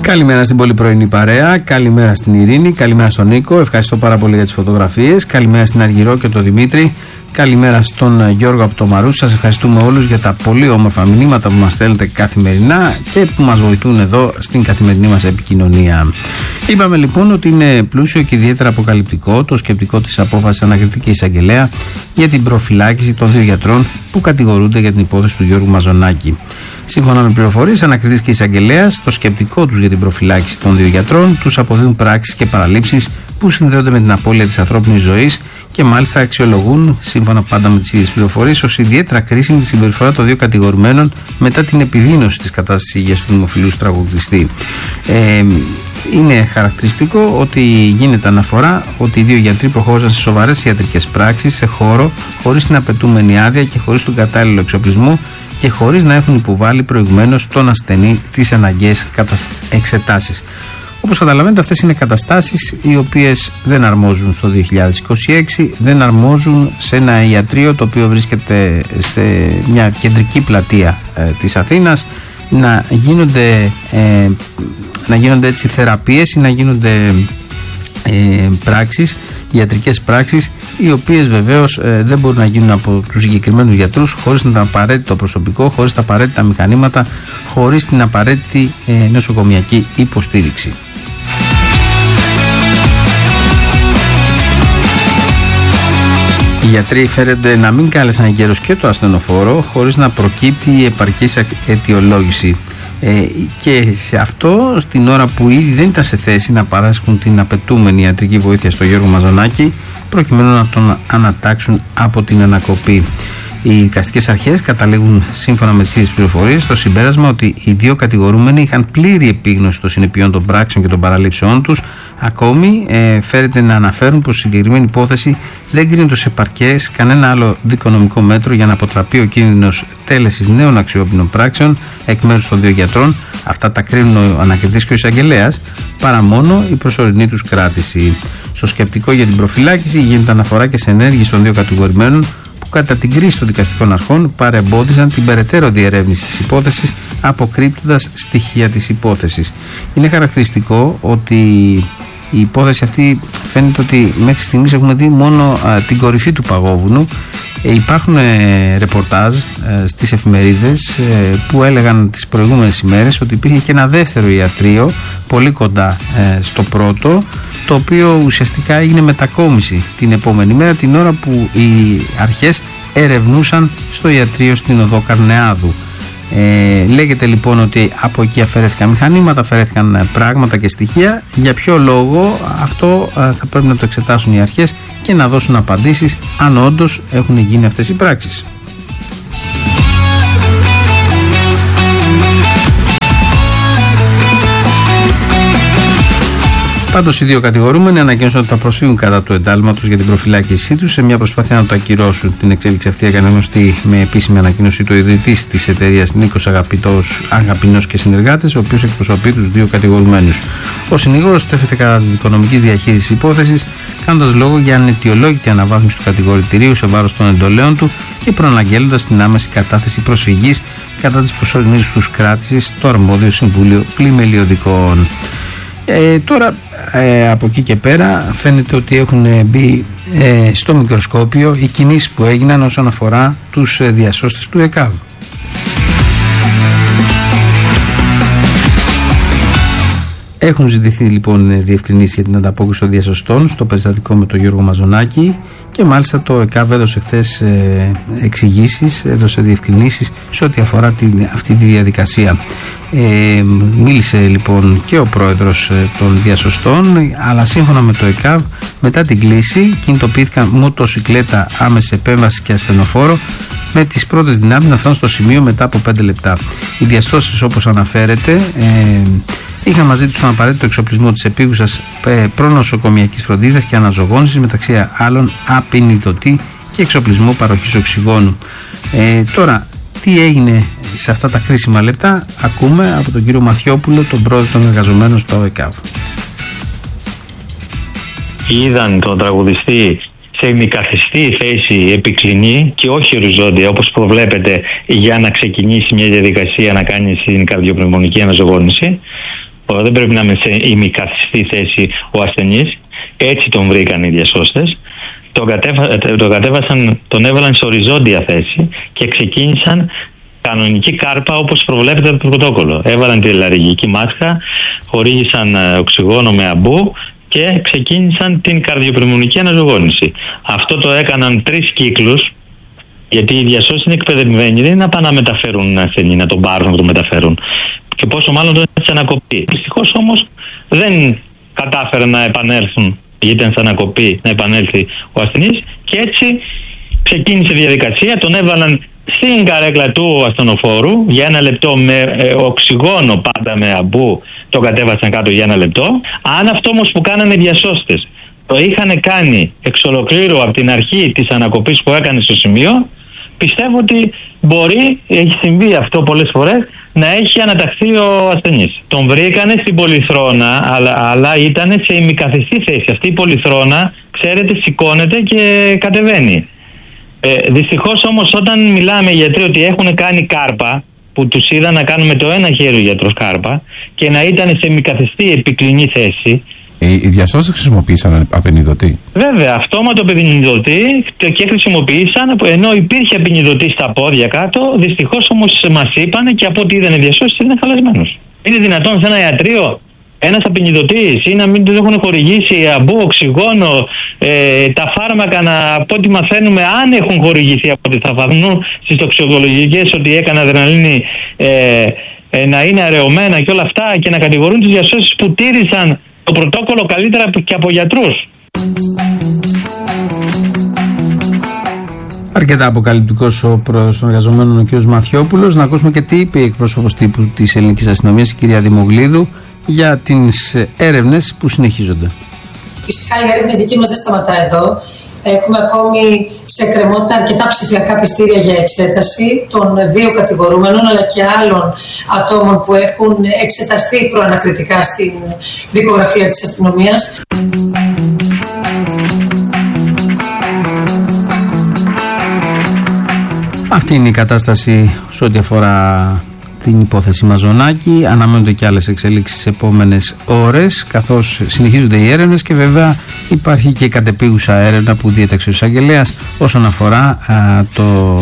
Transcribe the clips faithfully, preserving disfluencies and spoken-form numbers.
Καλημέρα στην πολύ πρωινή παρέα, καλημέρα στην Ειρήνη, καλημέρα στον Νίκο, ευχαριστώ πάρα πολύ για τις φωτογραφίες, καλημέρα στην Αργυρό και τον Δημήτρη, καλημέρα στον Γιώργο από το Μαρούσι. Σας ευχαριστούμε όλους για τα πολύ όμορφα μηνύματα που μας στέλνετε καθημερινά και που μας βοηθούν εδώ στην καθημερινή μας επικοινωνία. Είπαμε λοιπόν ότι είναι πλούσιο και ιδιαίτερα αποκαλυπτικό το σκεπτικό της απόφασης ανακριτική εισαγγελέα για την προφυλάκηση των δύο γιατρών που κατηγορούνται για την υπόθεση του Γιώργου Μαζονάκη. Σύμφωνα με πληροφορίες, ανακριτής και εισαγγελέας, το σκεπτικό τους για την προφυλάκηση των δύο γιατρών τους αποδίδουν πράξεις και παραλήψεις που συνδέονται με την απώλεια της ανθρώπινης ζωής και μάλιστα αξιολογούν, σύμφωνα πάντα με τις ίδιες πληροφορίες, ως ιδιαίτερα κρίσιμη τη συμπεριφορά των δύο κατηγορουμένων μετά την επιδείνωση της κατάστασης υγείας του δημοφιλούς τραγουδιστή. Ε, είναι χαρακτηριστικό ότι γίνεται αναφορά ότι οι δύο γιατροί προχώρησαν σε σοβαρές ιατρικές πράξεις σε χώρο χωρίς την απαιτούμενη άδεια και χωρίς τον κατάλληλο εξοπλισμό και χωρίς να έχουν υποβάλει προηγουμένως τον ασθενή τις αναγκαίες εξετάσεις. Όπως καταλαβαίνετε, αυτές είναι καταστάσεις οι οποίες δεν αρμόζουν στο δύο χιλιάδες είκοσι έξι, δεν αρμόζουν σε ένα ιατρείο το οποίο βρίσκεται σε μια κεντρική πλατεία ε, της Αθήνας, να γίνονται, ε, να γίνονται έτσι θεραπείες ή να γίνονται ε, πράξεις, ιατρικές πράξεις, οι οποίες βεβαίως ε, δεν μπορούν να γίνουν από τους συγκεκριμένους γιατρούς χωρίς το απαραίτητο προσωπικό, χωρίς τα απαραίτητα μηχανήματα, χωρίς την απαραίτητη ε, νοσοκομιακή υποστήριξη. Οι γιατροί φέρονται να μην κάλεσαν εγκαίρως και το ασθενοφόρο χωρίς να προκύπτει η επαρκής αιτιολόγηση. Ε, και σε αυτό, στην ώρα που ήδη δεν ήταν σε θέση να παράσχουν την απαιτούμενη ιατρική βοήθεια στο Γιώργο Μαζονάκη, προκειμένου να τον ανατάξουν από την ανακοπή. Οι δικαστικές αρχές καταλήγουν, σύμφωνα με τις ίδιες πληροφορίες, στο συμπέρασμα ότι οι δύο κατηγορούμενοι είχαν πλήρη επίγνωση των συνεπειών των πράξεων και των παραλήψεών τους. Ακόμη, ε, φέρεται να αναφέρουν πως η συγκεκριμένη υπόθεση δεν κρίνεται ως επαρκές κανένα άλλο δικονομικό μέτρο για να αποτραπεί ο κίνδυνος τέλεσης νέων αξιόπινων πράξεων εκ μέρους των δύο γιατρών. Αυτά τα κρίνουν ο ανακριτής και ο εισαγγελέας, παρά μόνο η προσωρινή τους κράτηση. Στο σκεπτικό για την προφυλάκηση γίνεται αναφορά και σε ενέργειες των δύο κατηγορημένων που κατά την κρίση των δικαστικών αρχών παρεμπόδισαν την περαιτέρω διερεύνηση της υπόθεσης, αποκρύπτοντας στοιχεία της υπόθεσης. Είναι χαρακτηριστικό ότι η υπόθεση αυτή φαίνεται ότι μέχρι στιγμής έχουμε δει μόνο α, την κορυφή του παγόβουνου. Ε, υπάρχουν ε, ρεπορτάζ ε, στις εφημερίδες ε, που έλεγαν τις προηγούμενες ημέρες ότι υπήρχε και ένα δεύτερο ιατρείο πολύ κοντά ε, στο πρώτο, το οποίο ουσιαστικά έγινε μετακόμιση την επόμενη μέρα, την ώρα που οι αρχές ερευνούσαν στο ιατρείο στην οδό Καρνεάδου. Ε, λέγεται λοιπόν ότι από εκεί αφαιρέθηκαν μηχανήματα, αφαιρέθηκαν πράγματα και στοιχεία. Για ποιο λόγο, αυτό ε, θα πρέπει να το εξετάσουν οι αρχές και να δώσουν απαντήσεις αν όντως έχουν γίνει αυτές οι πράξεις. Πάντως, οι δύο κατηγορούμενοι ανακοίνωσαν ότι θα προσφύγουν κατά του εντάλματος για την προφυλάκησή τους σε μια προσπάθεια να το ακυρώσουν. Την εξέλιξη αυτή έκανε γνωστή με επίσημη ανακοίνωση του ιδρυτής της εταιρείας Νίκος Αγαπηνός και συνεργάτες, ο οποίος εκπροσωπεί τους δύο κατηγορουμένους. Ο συνήγορος στέφεται κατά της δικονομικής διαχείρισης υπόθεσης, κάνοντας λόγο για αναιτιολόγητη αναβάθμιση του κατηγορητηρίου σε βάρος των εντολέων του και προαναγγέλλοντας την άμεση κατάθεση προσφυγής κατά της προσωρινής τους κράτησης στο αρμόδιο Συμβούλιο Πλημελιωδικών. Ε, τώρα ε, από εκεί και πέρα φαίνεται ότι έχουν μπει ε, στο μικροσκόπιο οι κινήσεις που έγιναν όσον αφορά τους ε, διασώστες του ΕΚΑΒ. Έχουν ζητηθεί λοιπόν διευκρινήσεις για την ανταπόκριση των διασωστών στο περιστατικό με τον Γιώργο Μαζονάκη και μάλιστα το ΕΚΑΒ έδωσε χθες ε, εξηγήσεις, έδωσε διευκρινήσεις σε ό,τι αφορά την, αυτή τη διαδικασία. Ε, μίλησε λοιπόν και ο πρόεδρος ε, των διασωστών, αλλά σύμφωνα με το ΕΚΑΒ, μετά την κλήση κινητοποιήθηκαν μοτοσυκλέτα, άμεση επέμβαση και ασθενοφόρο με τις πρώτες δυνάμεις να φτάνουν στο σημείο μετά από πέντε λεπτά. Οι διασώστες, όπως αναφέρεται, ε, είχαν μαζί τους τον απαραίτητο εξοπλισμό της επίγουσας προνοσοκομιακής φροντίδας και αναζωογόνησης, μεταξύ άλλων απεινιδωτή και εξοπλισμό παροχής οξυγόνου. Ε, τώρα, τι έγινε σε αυτά τα κρίσιμα λεπτά, ακούμε από τον κύριο Μαθιόπουλο, τον πρόεδρο των εργαζομένων στο ΕΚΑΒ. Είδαν τον τραγουδιστή σε ημικαθιστή θέση επικλινή και όχι οριζόντια όπως προβλέπεται για να ξεκινήσει μια διαδικασία να κάνει στην καρδιοπνευμονική αναζωογόνηση. δεν πρέπει να είναι σε ημικαθιστή θέση ο ασθενής. Έτσι τον βρήκαν οι διασώστες. Τον, κατέβα, τον κατέβασαν, τον έβαλαν σε οριζόντια θέση και ξεκίνησαν κανονική κάρπα όπως προβλέπεται από το πρωτόκολλο. Έβαλαν τη λαρυγγική μάσκα, χορήγησαν οξυγόνο με αμπού και ξεκίνησαν την καρδιοπνευμονική αναζωογόνηση. Αυτό το έκαναν τρεις κύκλους, γιατί οι διασώστες είναι εκπαιδευμένοι, δεν είναι να πάνε να μεταφέρουν ασθενή, να τον πάρουν, να τον μεταφέρουν. Και πόσο μάλλον τον σε ανακοπή. Δυστυχώς όμως δεν κατάφεραν να επανέλθουν, γιατί ήταν σε ανακοπή, να επανέλθει ο ασθενής, και έτσι ξεκίνησε η διαδικασία. Τον έβαλαν στην καρέκλα του ασθενοφόρου για ένα λεπτό με ε, οξυγόνο, πάντα με αμπού, το κατέβασαν κάτω για ένα λεπτό. Αν αυτό όμως που κάνανε οι διασώστες το είχαν κάνει εξ ολοκλήρου από την αρχή της ανακοπής που έκανε στο σημείο, πιστεύω ότι μπορεί, έχει συμβεί αυτό πολλές φορές, να έχει αναταχθεί ο ασθενής. Τον βρήκανε στην πολυθρόνα, αλλά, αλλά ήταν σε ημικαθιστή θέση. Αυτή η πολυθρόνα, ξέρετε, σηκώνεται και κατεβαίνει. Ε, δυστυχώς όμως, όταν μιλάμε γιατροί ότι έχουν κάνει κάρπα, που τους είδαν να κάνουν με το ένα χέρι ο γιατρός κάρπα και να ήταν σε ημικαθιστή επικλινή θέση. Οι διασώστες χρησιμοποίησαν απενιδωτή. Βέβαια, αυτόματο απενιδωτή και χρησιμοποίησαν, ενώ υπήρχε απενιδωτή στα πόδια κάτω. Δυστυχώς όμως μας είπαν και από ό,τι είδαν οι διασώστες είναι χαλασμένος. Είναι δυνατόν σε ένα ιατρείο ένας απενιδωτής ή να μην του έχουν χορηγήσει αμπού, οξυγόνο, ε, τα φάρμακα, να, από ό,τι μαθαίνουμε, αν έχουν χορηγηθεί από ό,τι θα φανούν στις τοξικολογικές ότι έκανε αδρεναλίνη, ε, ε, να είναι αραιωμένα και όλα αυτά, και να κατηγορούν τους διασώστες που τήρησαν το πρωτόκολλο καλύτερα και από γιατρούς. Αρκετά αποκαλυπτικός ο πρόεδρος των εργαζομένων, ο κ. Μαθιόπουλος. Να ακούσουμε και τι είπε η εκπρόσωπος τύπου της Ελληνικής Αστυνομίας, η κυρία Δημογλίδου, για τις έρευνες που συνεχίζονται. Φυσικά η έρευνα δική μας δεν σταματά εδώ. Έχουμε ακόμη σε εκκρεμότητα αρκετά ψηφιακά πιστήρια για εξέταση των δύο κατηγορούμενων αλλά και άλλων ατόμων που έχουν εξεταστεί προανακριτικά στην δικογραφία της αστυνομίας. Αυτή είναι η κατάσταση σε ό,τι αφορά την υπόθεση Μαζονάκη. Αναμένονται και άλλες εξελίξεις στις επόμενες ώρες, καθώς συνεχίζονται οι έρευνες και βέβαια υπάρχει και κατεπίγουσα έρευνα που διέταξε ο εισαγγελέας όσον αφορά α, το,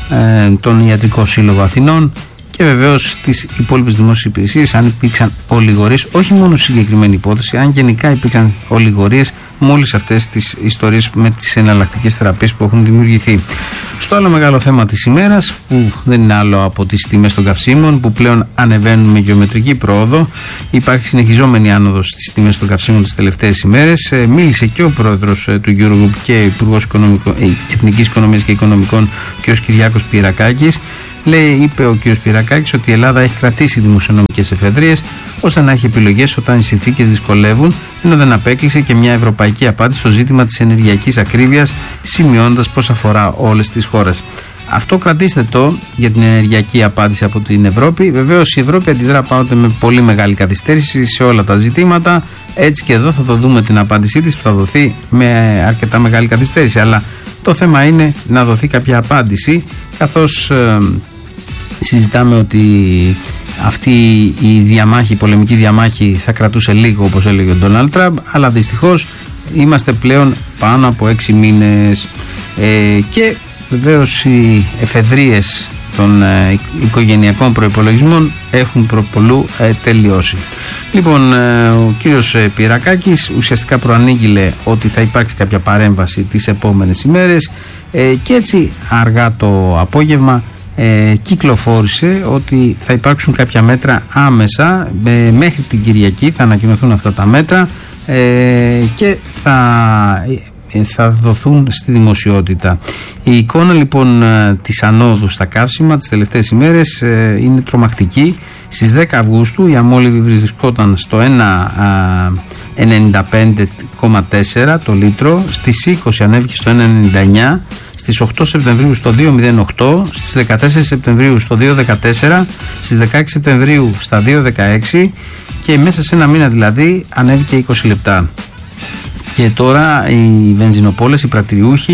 ε, τον Ιατρικό Σύλλογο Αθηνών και βεβαίως τις υπόλοιπες δημόσιες υπηρεσίες, αν υπήρξαν ολιγορίες, όχι μόνο στη συγκεκριμένη υπόθεση, αν γενικά υπήρχαν ολιγορίες με όλες αυτές τις ιστορίες με τις εναλλακτικές θεραπείες που έχουν δημιουργηθεί. Στο άλλο μεγάλο θέμα της ημέρας, που δεν είναι άλλο από τις τιμές των καυσίμων, που πλέον ανεβαίνουν με γεωμετρική πρόοδο, υπάρχει συνεχιζόμενη άνοδος στις τιμές των καυσίμων τις τελευταίες ημέρες. Ε, μίλησε και ο πρόεδρος ε, του Eurogroup και Υπουργός ε, Εθνικής Οικονομίας και Οικονομικών, κ. Κυριάκος Πυρακάκης. Λέει, είπε ο κ. Πυρακάκης ότι η Ελλάδα έχει κρατήσει δημοσιονομικές εφεδρείες ώστε να έχει επιλογές όταν οι συνθήκες δυσκολεύουν, ενώ δεν απέκλεισε και μια ευρωπαϊκή απάντηση στο ζήτημα της ενεργειακής ακρίβειας, σημειώνοντας πως αφορά όλες τις χώρες. Αυτό κρατήστε το για την ενεργειακή απάντηση από την Ευρώπη. Βεβαίως η Ευρώπη αντιδρά πάντοτε με πολύ μεγάλη καθυστέρηση σε όλα τα ζητήματα. Έτσι και εδώ θα το δούμε την απάντησή της που θα δοθεί με αρκετά μεγάλη καθυστέρηση. Αλλά το θέμα είναι να δοθεί κάποια απάντηση, καθώς ε, συζητάμε ότι αυτή η διαμάχη, η πολεμική διαμάχη θα κρατούσε λίγο, όπως έλεγε ο Ντόναλντ Τραμπ, αλλά δυστυχώς είμαστε πλέον πάνω από έξι μήνες ε, και βεβαίως οι εφεδρείες των ε, οικογενειακών προϋπολογισμών έχουν προπολού ε, τελειώσει. Λοιπόν, ε, ο κύριος ε, Πυρακάκης ουσιαστικά προανήγγειλε ότι θα υπάρξει κάποια παρέμβαση τις επόμενες ημέρες ε, και έτσι αργά το απόγευμα ε, κυκλοφόρησε ότι θα υπάρξουν κάποια μέτρα άμεσα, ε, μέχρι την Κυριακή θα ανακοινωθούν αυτά τα μέτρα ε, και θα... θα δοθούν στη δημοσιότητα. Η εικόνα λοιπόν της ανόδου στα καύσιμα τις τελευταίες ημέρες ε, είναι τρομακτική. Στις δέκα Αυγούστου η αμόλυβη βρισκόταν στο ένα ενενήντα πέντε κόμμα τέσσερα το λίτρο, στις είκοσι ανέβηκε στο ένα ενενήντα εννιά, στις οκτώ Σεπτεμβρίου στο δύο μηδέν οκτώ, στις δεκατέσσερα Σεπτεμβρίου στο δύο δεκατέσσερα, στις δεκαέξι Σεπτεμβρίου στα δύο δεκαέξι και μέσα σε ένα μήνα δηλαδή ανέβηκε είκοσι λεπτά. Και τώρα οι βενζινοπόλες, οι πρατηριούχοι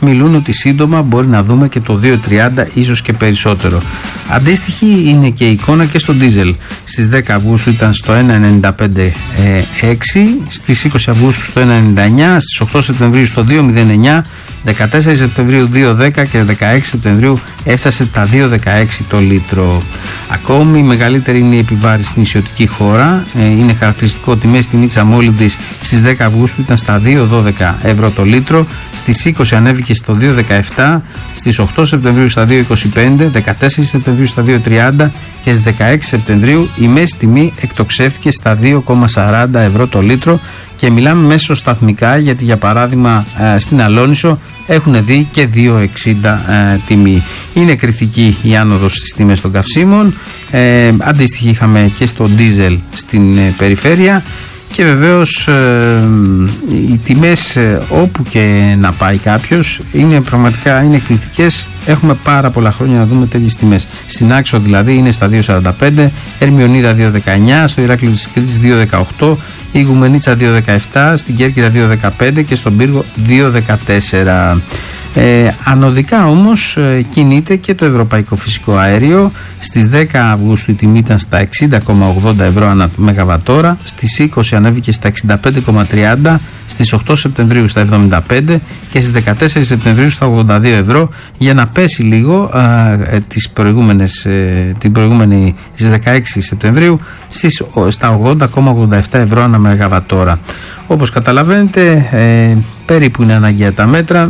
μιλούν ότι σύντομα μπορεί να δούμε και το δύο τριάντα, ίσως και περισσότερο. Αντίστοιχη είναι και η εικόνα και στο ντίζελ. Στις δέκα Αυγούστου ήταν στο ένα ενενήντα πέντε έξι, στις είκοσι Αυγούστου στο ένα ενενήντα εννιά, στις οκτώ Σεπτεμβρίου στο δύο μηδέν εννιά, δεκατέσσερα Σεπτεμβρίου δύο δέκα και δεκαέξι Σεπτεμβρίου έφτασε τα δύο δεκαέξι το λίτρο. Ακόμη μεγαλύτερη είναι η επιβάρηση στην νησιωτική χώρα. Ε, είναι χαρακτηριστικό ότι η μέση τιμή της αμόλυβδης στις δέκα Αυγούστου ήταν στα δύο δώδεκα ευρώ το λίτρο, στις είκοσι ανέβηκε στο δύο δεκαεπτά, στις οκτώ Σεπτεμβρίου στα δύο είκοσι πέντε, δεκατέσσερα Σεπτεμβρίου στα δύο τριάντα και στις δεκαέξι Σεπτεμβρίου η μέση τιμή εκτοξεύτηκε στα δύο κόμμα σαράντα ευρώ το λίτρο. Και μιλάμε μέσω σταθμικά, γιατί για παράδειγμα ε, στην Αλόνισο έχουν δει και δύο εξήντα ε, τιμή. Είναι κριτική η άνοδος στις τιμές των καυσίμων. Ε, αντίστοιχη είχαμε και στο ντίζελ στην ε, περιφέρεια. Και βεβαίως ε, οι τιμές ε, όπου και να πάει κάποιος είναι πραγματικά είναι εκπληκτικές. Έχουμε πάρα πολλά χρόνια να δούμε τέτοιες τιμές. Στην Άξο δηλαδή είναι στα δύο σαράντα πέντε, Ερμιονίδα δύο δεκαεννιά, στο Ηράκλειο της Κρήτης δύο δεκαοκτώ, η Γουμενίτσα δύο δεκαεπτά, στην Κέρκυρα δύο δεκαπέντε και στον Πύργο δύο δεκατέσσερα. Ε, ανωδικά όμως ε, κινείται και το ευρωπαϊκό φυσικό αέριο. Στις δέκα Αυγούστου η τιμή ήταν στα εξήντα κόμμα ογδόντα ευρώ ανά μεγαβατόρα, στις είκοσι ανέβηκε στα εξήντα πέντε κόμμα τριάντα, στις οκτώ Σεπτεμβρίου στα εβδομήντα πέντε και στις δεκατέσσερα Σεπτεμβρίου στα ογδόντα δύο ευρώ, για να πέσει λίγο ε, τις προηγούμενες, ε, την προηγούμενη στις δεκαέξι Σεπτεμβρίου στις, στα ογδόντα κόμμα ογδόντα επτά ευρώ ανά μεγαβατόρα. Όπως καταλαβαίνετε ε, περίπου είναι αναγκαία τα μέτρα.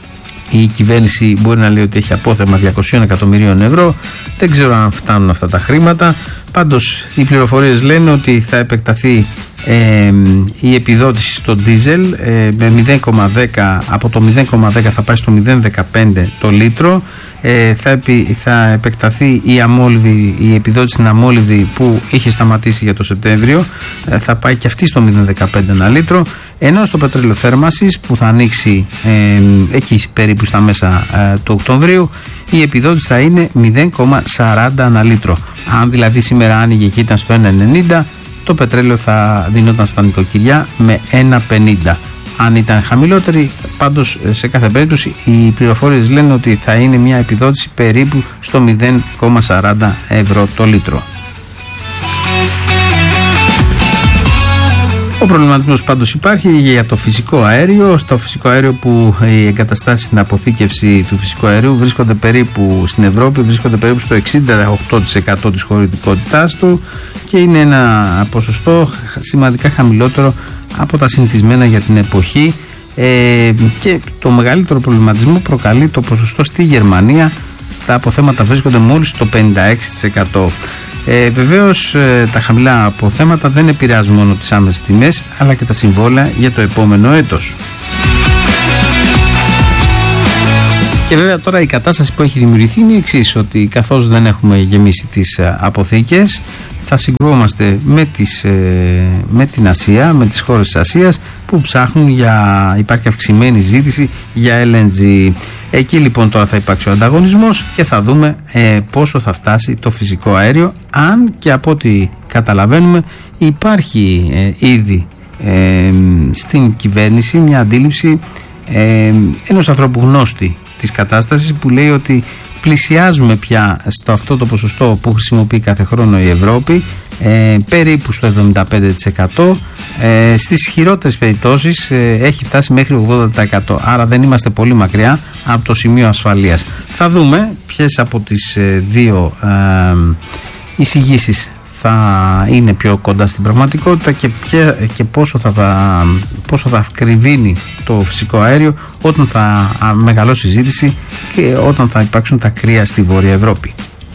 Η κυβέρνηση μπορεί να λέει ότι έχει απόθεμα διακόσια εκατομμυρίων ευρώ. Δεν ξέρω αν φτάνουν αυτά τα χρήματα. Πάντως οι πληροφορίες λένε ότι θα επεκταθεί ε, η επιδότηση στο ντίζελ ε, με μηδέν κόμμα δέκα, από το μηδέν κόμμα δέκα θα πάει στο μηδέν κόμμα δεκαπέντε το λίτρο. Ε, θα, επι, θα επεκταθεί η, αμόλυβη, η επιδότηση στην αμόλυβη που είχε σταματήσει για το Σεπτέμβριο, ε, θα πάει και αυτή στο μηδέν κόμμα δεκαπέντε ένα λίτρο, ενώ στο πετρέλαιο θέρμασης που θα ανοίξει ε, εκεί περίπου στα μέσα ε, του Οκτωβρίου, η επιδότηση θα είναι μηδέν κόμμα σαράντα ένα λίτρο. Αν δηλαδή σήμερα άνοιγε και ήταν στο ένα ενενήντα, το πετρέλαιο θα δίνονταν στα νοικοκυριά με ένα πενήντα. Αν ήταν χαμηλότερη, πάντως σε κάθε περίπτωση οι πληροφορίες λένε ότι θα είναι μια επιδότηση περίπου στο μηδέν κόμμα σαράντα ευρώ το λίτρο. Ο προβληματισμός πάντως υπάρχει για το φυσικό αέριο. Στο φυσικό αέριο που οι εγκαταστάσεις στην αποθήκευση του φυσικού αερίου βρίσκονται περίπου στην Ευρώπη, βρίσκονται περίπου στο εξήντα οκτώ τοις εκατό της χωρητικότητάς του και είναι ένα ποσοστό σημαντικά χαμηλότερο από τα συνηθισμένα για την εποχή, ε, και το μεγαλύτερο προβληματισμό προκαλεί το ποσοστό στη Γερμανία. Τα αποθέματα βρίσκονται μόλις στο πενήντα έξι τοις εκατό. Ε, βεβαίως ε, τα χαμηλά αποθέματα δεν επηρεάζουν μόνο τις άμεσες τιμές αλλά και τα συμβόλαια για το επόμενο έτος. Και βέβαια τώρα η κατάσταση που έχει δημιουργηθεί είναι η εξής, ότι καθώς δεν έχουμε γεμίσει τις αποθήκες, θα συγκρούμαστε με, τις, με την Ασία, με τις χώρες της Ασίας που ψάχνουν για, υπάρχει αυξημένη ζήτηση για ελ εν τζι. Εκεί λοιπόν τώρα θα υπάρξει ο ανταγωνισμός και θα δούμε ε, πόσο θα φτάσει το φυσικό αέριο, αν και από ό,τι καταλαβαίνουμε υπάρχει ε, ήδη ε, στην κυβέρνηση μια αντίληψη ε, ενός ανθρώπου γνώστη της κατάστασης που λέει ότι πλησιάζουμε πια στο αυτό το ποσοστό που χρησιμοποιεί κάθε χρόνο η Ευρώπη, ε, περίπου στο εβδομήντα πέντε τοις εκατό, ε, στις χειρότερες περιπτώσεις ε, έχει φτάσει μέχρι ογδόντα τοις εκατό, άρα δεν είμαστε πολύ μακριά από το σημείο ασφαλείας. Θα δούμε ποιες από τις ε, δύο ε, εισηγήσεις θα είναι πιο κοντά στην πραγματικότητα και, ποια, και πόσο, θα, θα, πόσο θα κρυβίνει το φυσικό αέριο όταν θα μεγαλώσει η ζήτηση και όταν θα υπάρξουν τα κρύα στη Βόρεια Ευρώπη.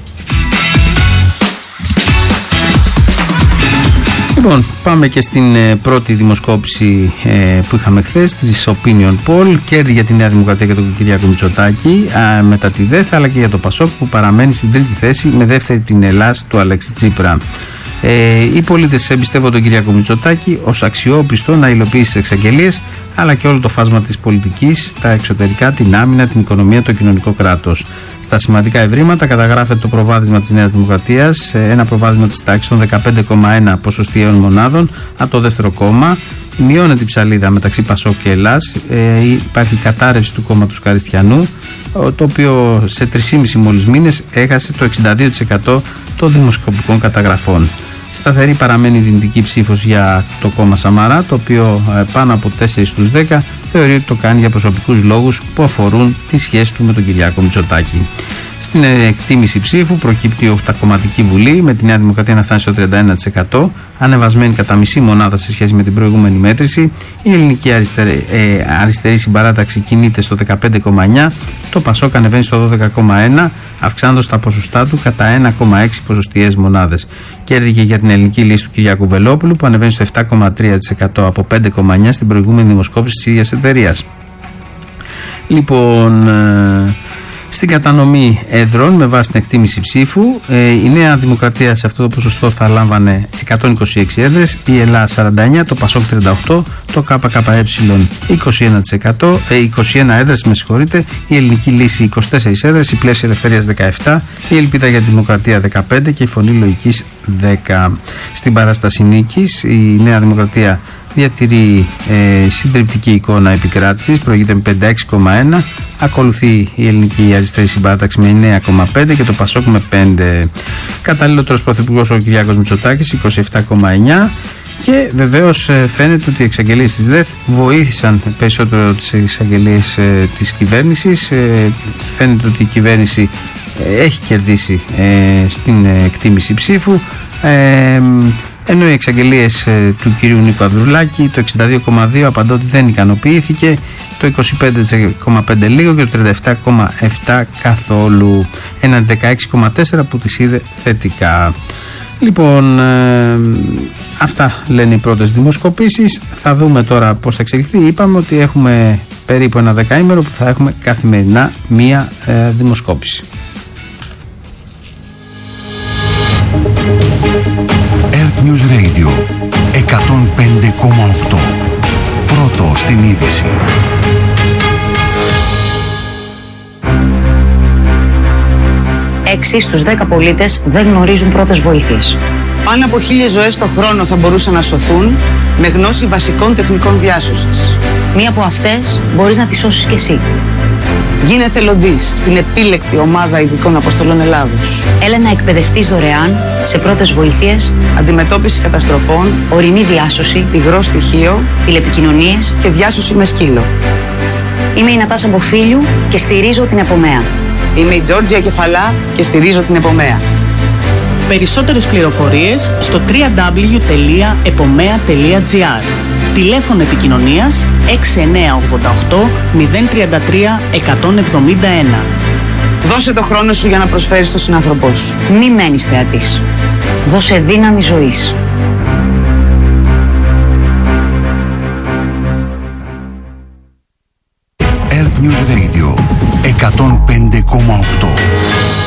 Λοιπόν, πάμε και στην ε, πρώτη δημοσκόπηση ε, που είχαμε χθες, της Opinion Poll, κέρδη για τη Νέα Δημοκρατία και τον Κυριάκο Μητσοτάκη ε, μετά τη ΔΕΘ, αλλά και για το ΠΑΣΟΚ που παραμένει στην τρίτη θέση με δεύτερη την Ελλάς του Αλέξη Τσίπρα. Ε, οι πολίτες εμπιστεύονται τον Κυριάκο Μητσοτάκη ως αξιόπιστο να υλοποιήσει τις εξαγγελίες, αλλά και όλο το φάσμα της πολιτικής, τα εξωτερικά, την άμυνα, την οικονομία, το κοινωνικό κράτος. Στα σημαντικά ευρήματα καταγράφεται το προβάδισμα της Νέας Δημοκρατίας, ένα προβάδισμα της τάξης των δεκαπέντε κόμμα ένα ποσοστιαίων μονάδων από το δεύτερο κόμμα, Μειώνεται η ψαλίδα μεταξύ Πασόκ και Ελλάς. Ε, υπάρχει κατάρρευση του κόμματος Καριστιανού, το οποίο σε τρεις και μισό μόλις μήνες έχασε το εξήντα δύο τοις εκατό των δημοσκοπικών καταγραφών. Σταθερή παραμένει η δυνητική ψήφος για το κόμμα Σαμαρά, το οποίο πάνω από τέσσερα στους δέκα θεωρεί ότι το κάνει για προσωπικούς λόγους που αφορούν τη σχέση του με τον Κυριάκο Μητσοτάκη. Στην εκτίμηση ψήφου προκύπτει η οχτακομματική Βουλή, με τη Νέα Δημοκρατία να φτάνει στο τριάντα ένα τοις εκατό, ανεβασμένη κατά μισή μονάδα σε σχέση με την προηγούμενη μέτρηση. Η Ελληνική αριστερή, ε, αριστερή συμπαράταξη κινείται στο δεκαπέντε κόμμα εννιά, το Πασόκ ανεβαίνει στο δώδεκα κόμμα ένα, αυξάνοντας τα ποσοστά του κατά ένα κόμμα έξι ποσοστιαίες μονάδες. Κέρδη και για την Ελληνική Λύση του Κυριάκου Βελόπουλου, που ανεβαίνει στο επτά κόμμα τρία τοις εκατό από πέντε κόμμα εννιά στην προηγούμενη δημοσκόπηση της ίδιας εταιρείας. Λοιπόν, ε, στην κατανομή έδρων με βάση την εκτίμηση ψήφου, ε, η Νέα Δημοκρατία σε αυτό το ποσοστό θα λάμβανε εκατόν είκοσι έξι έδρες, η Ελλάδα σαράντα εννιά, το Πασόκ τριάντα οκτώ, το ΚΚΕ είκοσι ένα τοις εκατό, ε, είκοσι ένα έδρες, με συγχωρείτε, η Ελληνική Λύση είκοσι τέσσερις έδρες, η Πλεύση Ελευθερίας δεκαεπτά, η Ελπίδα για τη Δημοκρατία δεκαπέντε και η Φωνή Λογικής δέκα. Στην παράσταση νίκης, η Νέα Δημοκρατία διατηρεί ε, συντριπτική εικόνα επικράτησης, προηγείται με πενήντα έξι κόμμα ένα, ακολουθεί η Ελληνική Αριστερή Συμπάρταξη με εννέα κόμμα πέντε και το Πασόκ με πέντε. Καταλληλότερος πρωθυπουργός ο Κυριάκος Μητσοτάκης, είκοσι επτά κόμμα εννιά, και βεβαίως ε, φαίνεται ότι οι εξαγγελίες της ΔΕΘ βοήθησαν περισσότερο τις εξαγγελίες ε, της κυβέρνησης. Ε, φαίνεται ότι η κυβέρνηση ε, έχει κερδίσει ε, στην ε, εκτίμηση ψήφου, ε, ενώ οι εξαγγελίες ε, του κυρίου Νίκου Ανδρουλάκη, το εξήντα δύο κόμμα δύο απαντώ ότι δεν ικανοποιήθηκε, το είκοσι πέντε κόμμα πέντε λίγο και το τριάντα επτά κόμμα επτά καθόλου, ένα δεκαέξι κόμμα τέσσερα που τις είδε θετικά. Λοιπόν, ε, αυτά λένε οι πρώτες δημοσκοπήσεις. Θα δούμε τώρα πώς θα εξελιχθεί. Είπαμε ότι έχουμε περίπου ένα δεκαήμερο που θα έχουμε καθημερινά μία ε, δημοσκόπηση. Earth News Radio εκατόν πέντε κόμμα οκτώ. Πρώτο στην είδηση. έξι στους δέκα πολίτες δεν γνωρίζουν πρώτες βοήθειες. Πάνω από χίλιες ζωές το χρόνο θα μπορούσαν να σωθούν με γνώση βασικών τεχνικών διάσωσης. Μία από αυτές μπορείς να τη σώσεις κι εσύ. Γίνε εθελοντής στην επίλεκτη ομάδα ειδικών αποστολών Ελλάδος. Έλα να εκπαιδευτείς δωρεάν σε πρώτες βοήθειες, αντιμετώπιση καταστροφών, ορεινή διάσωση, υγρό στοιχείο, τηλεπικοινωνίες και διάσωση με σκύλο. Είμαι η Νατάσα Μποφίλιου και στηρίζω την Επομέα. Είμαι η Τζόρτζια Κεφαλά και στηρίζω την Επομέα. Περισσότερες πληροφορίες στο double-u double-u double-u τελεία επομέα τελεία τζι άρ. Τηλέφωνο επικοινωνίας έξι εννιά οκτώ οκτώ μηδέν τρία τρία ένα μηδέν επτά ένα. Δώσε το χρόνο σου για να προσφέρεις στον συνάνθρωπό σου. Μη μένεις θεατής. Δώσε δύναμη ζωής. Earth News Radio εκατόν πέντε κόμμα οκτώ.